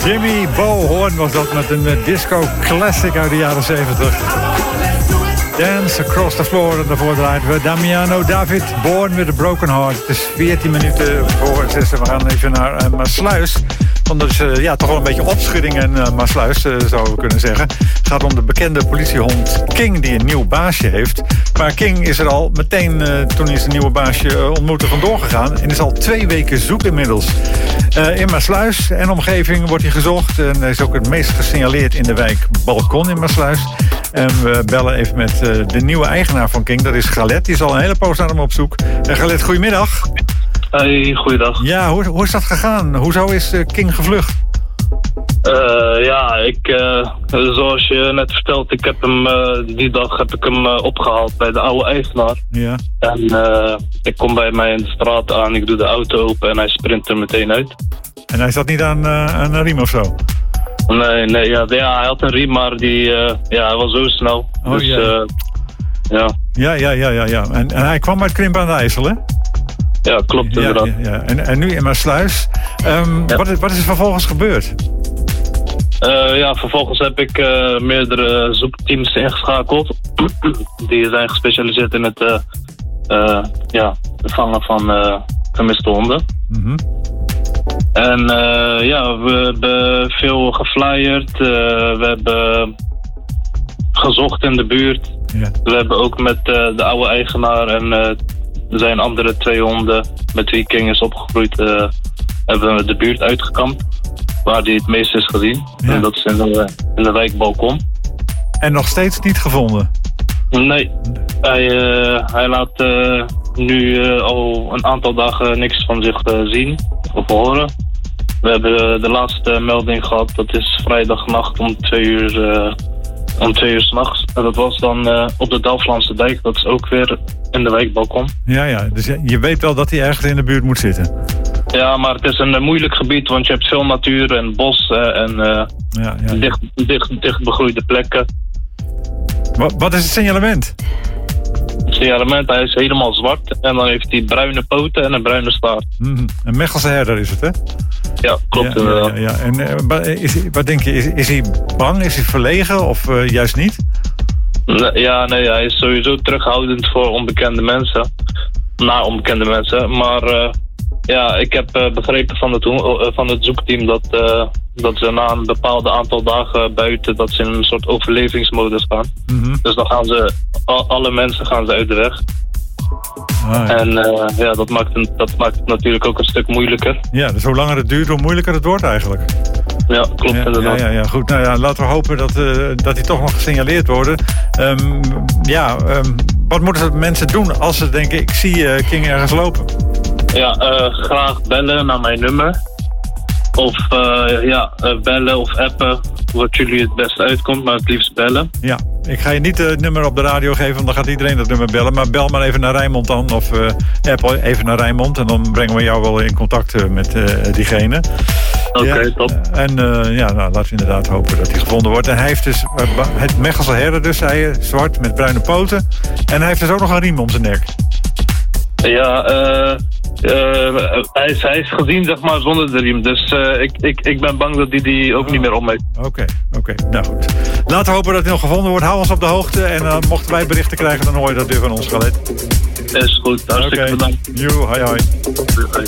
Jimmy Bo Horn was dat met een disco classic uit de jaren 70. Dance Across the Floor. En daarvoor draaien we Damiano David, Born with a Broken Heart. Het is 14 minuten voor 6. We gaan even naar Maassluis. Want er is toch wel een beetje opschudding in Maassluis, zouden we kunnen zeggen. Het gaat om de bekende politiehond King, die een nieuw baasje heeft. Maar King is er al meteen, toen hij zijn nieuwe baasje ontmoette, vandoor gegaan. En is al 2 weken zoek inmiddels. In Maassluis en omgeving wordt hij gezocht. En hij is ook het meest gesignaleerd in de wijk Balkon in Maassluis. En we bellen even met de nieuwe eigenaar van King. Dat is Galet. Die is al een hele poos naar hem op zoek. Galet, goedemiddag. Hey, goeiedag. Ja, hoe is dat gegaan? Hoezo is King gevlucht? Zoals je net vertelt, ik heb hem die dag opgehaald bij de oude eigenaar. Ja. En ik kom bij mij in de straat aan, ik doe de auto open en hij sprint er meteen uit. En hij zat niet aan een riem of zo? Nee, hij had een riem, maar hij was zo snel. Oh, dus, ja. Ja. En hij kwam uit Krimpen aan de IJssel, hè? Ja, klopt inderdaad. Ja. En nu in Maassluis. Wat is er vervolgens gebeurd? Vervolgens heb ik meerdere zoekteams ingeschakeld. Die zijn gespecialiseerd in het vangen van vermiste honden. Mm-hmm. En we hebben veel geflyerd. We hebben gezocht in de buurt. Ja. We hebben ook met de oude eigenaar en er zijn andere 2 honden met wie King is opgegroeid. Hebben we de buurt uitgekampt. Waar hij het meest is gezien. Ja. En dat is in de wijk Balkon. En nog steeds niet gevonden? Nee. Hij laat nu al een aantal dagen niks van zich zien of horen. We hebben de laatste melding gehad. Dat is vrijdagnacht om 2 uur. Om 2 uur 's nachts. En dat was dan op de Delflandse dijk. Dat is ook weer in de wijk Balkon. Ja. Dus je weet wel dat hij ergens in de buurt moet zitten? Ja, maar het is een moeilijk gebied, want je hebt veel natuur en bos en dicht begroeide plekken. Wat is het signalement? Het signalement, hij is helemaal zwart en dan heeft hij bruine poten en een bruine staart. Een Mechelse herder is het, hè? Ja, klopt inderdaad. Ja. En wat denk je, is hij bang, is hij verlegen of juist niet? Nee, hij is sowieso terughoudend voor onbekende mensen. Naar onbekende mensen, maar... ik heb begrepen van het zoekteam dat ze na een bepaald aantal dagen buiten, dat ze in een soort overlevingsmodus gaan. Mm-hmm. Dus dan gaan ze, alle mensen gaan ze uit de weg. En dat maakt het natuurlijk ook een stuk moeilijker. Ja, dus hoe langer het duurt, hoe moeilijker het wordt eigenlijk. Ja, klopt inderdaad. Ja, goed. Nou ja, laten we hopen dat die toch nog gesignaleerd worden. Wat moeten mensen doen als ze denken, ik zie King ergens lopen? Ja, graag bellen naar mijn nummer. Of bellen of appen, wat jullie het beste uitkomt, maar het liefst bellen. Ja, ik ga je niet het nummer op de radio geven, want dan gaat iedereen dat nummer bellen. Maar bel maar even naar Rijnmond dan, of app even naar Rijnmond. En dan brengen we jou wel in contact met diegene. Oké, top. En laten we inderdaad hopen dat hij gevonden wordt. En hij heeft dus het Mechelse herder, dus zei je, zwart met bruine poten. En hij heeft dus ook nog een riem om zijn nek. Ja, hij is gezien, zeg maar, zonder de riem. Dus ik ben bang dat hij die ook niet meer om heeft. Oké. Nou goed. Laten we hopen dat hij nog gevonden wordt. Hou ons op de hoogte. En mochten wij berichten krijgen, dan hoor je dat weer van ons, Galet. Is goed. Hartstikke bedankt. Hoi.